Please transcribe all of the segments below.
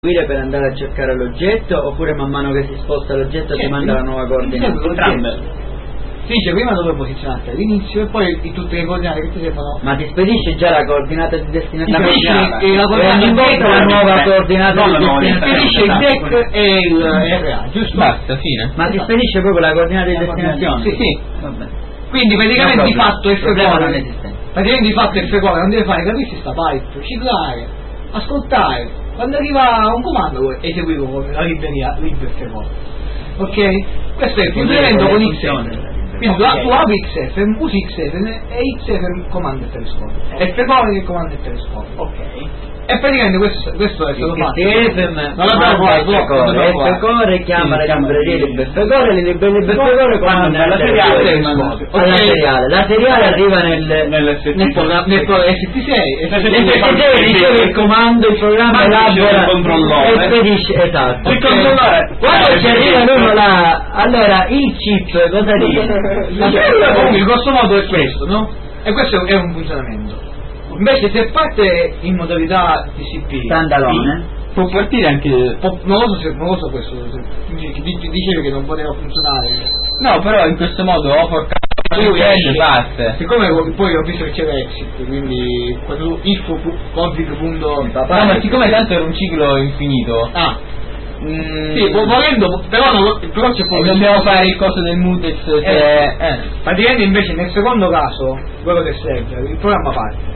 per andare a cercare l'oggetto, oppure man mano che si sposta l'oggetto ti manda la nuova coordinata? Entrambe. Si dice prima dove posizionarti all'inizio e poi tutte le coordinate che ti servono. Ma ti spedisce già la coordinata di destinazione? La coordinata la nuova coordinata di destinazione. Ti spedisce il deck e il RA, giusto? Basta, fine. Ma ti spedisce proprio la coordinata di destinazione? Sì. Vabbè. Quindi praticamente di fatto Praticamente di fatto F4 non deve fare, capisci sta pipe, ciclare, ascoltare, quando arriva un comando eseguire la libreria libFF4. Ok? Questo è il funzionamento con XF. Quindi tu apri XF, usi XF e XF comanda il telescopio. F4 che comanda il telescopio. Ok. E praticamente questo è stato fatto. Non l'abbiamo fatto. F-Core chiama le librerie di F-Core, le librerie di F-Core comandano la seriale. La seriale arriva nel ST6. ST6 riceve il comando, il programma elabora e spedisce. Esatto. Il controllore. Quando ci arriva uno là, allora il chip cosa dice? Il grosso modo è questo, no? E questo è un funzionamento. Invece se parte in modalità TCP standalone può partire anche non lo so questo dicevi che non poteva funzionare. No, però in questo modo o porca parte. Siccome poi ho visto che c'era exit, quindi quando tu info config. No, ma siccome tanto era un ciclo infinito. Sì, volendo, però c'è poi dobbiamo fare il coso del mutex praticamente invece nel secondo caso quello che serve il programma parte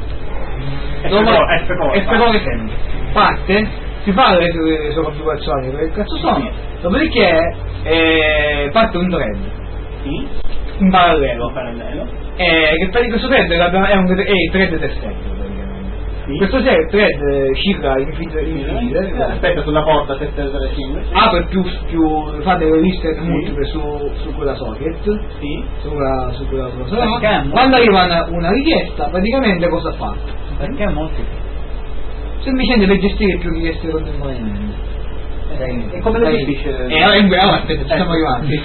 F4 sempre parte, si fa le sue configurazioni che cazzo sono, dopodiché parte un thread in parallelo che per questo thread è il thread testante. Questo thread cicla infinite. Aspetta sulla porta 735. Apre più fa delle liste multiple su quella socket. Sì. Su quella socket. Quando arriva una richiesta, praticamente cosa fa? Perché molti? Semplicemente per gestire più richieste contemporaneamente. E come lo gestisce? Aspetta, ci stiamo arrivando.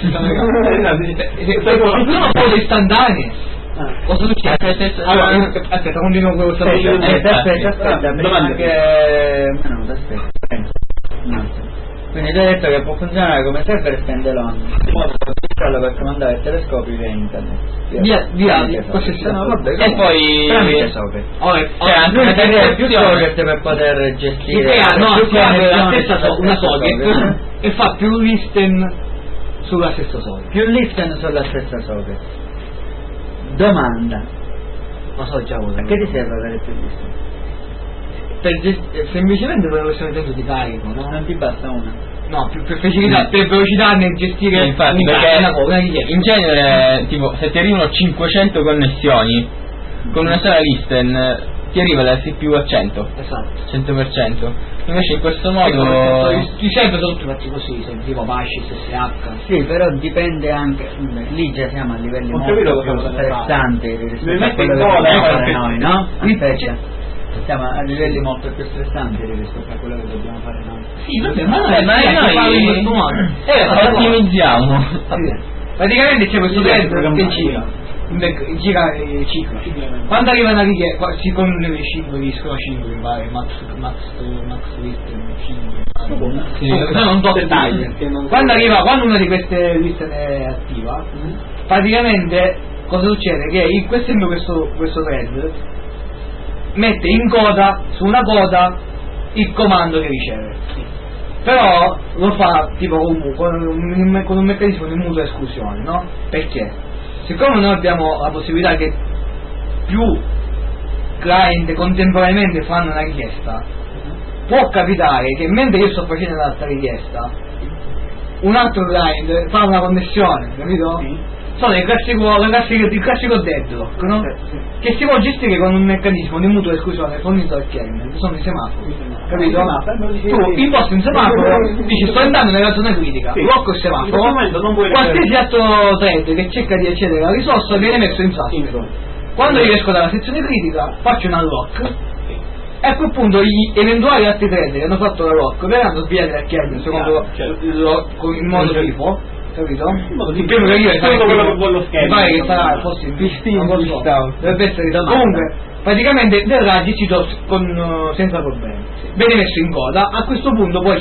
Sono cose istantanee. Cosa succede? Allora, aspetta, continuo quello che stavo dicendo. Aspetta, prima che... Quindi tu hai detto che può funzionare come server standalone, per comandare il telescopio via internet. Via e poi tramite socket. Anche più socket per poter gestire. Una socket e fa più listen sulla stessa socket. Più listen sulla stessa socket. Domanda. Ma so già cosa. A che ti serve avere più listen? Semplicemente per la questione tempo di carico, no? Non ti basta una? No, più facilità, per velocità nel gestire. Infatti, perché in genere, tipo, se ti arrivano 500 connessioni con una sola listen ti arriva la CPU a 100. Esatto. 100%. Invece in questo modo ti serve tutti fatti così, tipo Apache, SSH. Sì, però dipende anche. Lì già siamo a livelli molto più stressanti rispetto a quello che dobbiamo fare noi, no? Aspetta. Siamo a livelli molto più stressanti rispetto a quello che dobbiamo fare noi. Sì, vabbè, noi ottimizziamo. Praticamente c'è questo thread che gira il ciclo. Quando arriva una richiesta, con le 5 di scrolling mi pare, max list 5, non so dettagli. Quando una di queste liste è attiva, praticamente cosa succede? Che in questo thread mette in coda, su una coda, il comando che riceve. Però lo fa tipo con un meccanismo di mutua esclusione, no? Perché? Siccome noi abbiamo la possibilità che più client contemporaneamente fanno una richiesta, può capitare che mentre io sto facendo l'altra richiesta, un altro client fa una connessione, capito? Sì. Sono il classico deadlock, no? Che si può gestire con un meccanismo di mutua esclusione fornito dal kernel, che sono i semafori, capito? Tu imposti un semaforo, dici sto andando nella zona critica, blocco il semaforo, qualsiasi altro thread che cerca di accedere alla risorsa viene messo in sasso. Quando io esco dalla sezione critica faccio un unlock e a quel punto gli eventuali altri thread che hanno fatto la lock verranno sviati dal kernel secondo il modo FIFO, capito? Il primo che io quello che vuole lo schema. Pare che sarà forse il dovrebbe essere comunque praticamente verrà gestito senza problemi. Viene messo in coda, a questo punto poi